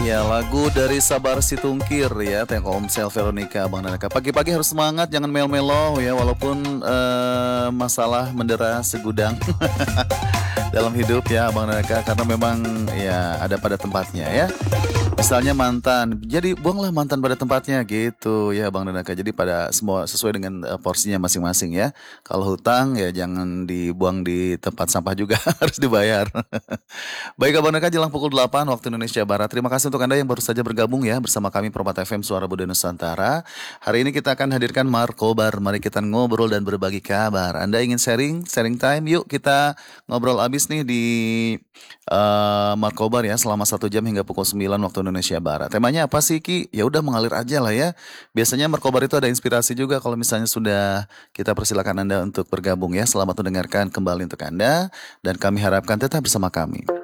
Ya, lagu dari Sabar Situngkir ya, Telkomsel Veronica, Bang Nanaka. Pagi-pagi harus semangat, jangan melo-melo ya, walaupun masalah mendera segudang dalam hidup ya, Bang Nanaka, karena memang ya ada pada tempatnya ya. Misalnya mantan, jadi buanglah mantan pada tempatnya gitu ya Bang Nanaka. Jadi pada semua sesuai dengan porsinya masing-masing ya. Kalau hutang ya jangan dibuang di tempat sampah juga, harus dibayar. Baik Abang Neka, jelang pukul 8 waktu Indonesia Barat. Terima kasih untuk Anda yang baru saja bergabung ya bersama kami Permata FM Suara Budaya Nusantara. Hari ini kita akan hadirkan Markobar. Mari kita ngobrol dan berbagi kabar. Anda ingin sharing time? Yuk kita ngobrol abis nih di Markobar ya selama 1 jam hingga pukul 9 waktu Indonesia Barat. Temanya apa sih Ki? Ya udah mengalir aja lah ya. Biasanya Markobar itu ada inspirasi juga kalau misalnya sudah kita persilakan Anda untuk bergabung ya. Selamat mendengarkan kembali untuk Anda dan kami harapkan tetap bersama kami.